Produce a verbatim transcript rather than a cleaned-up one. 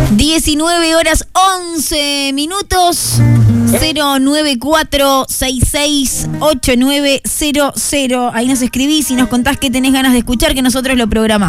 diecinueve horas once minutos. Cero nueve cuatro seis seis ocho nueve cero cero. Ahí nos escribís y nos contás qué tenés ganas de escuchar, que nosotros lo programamos.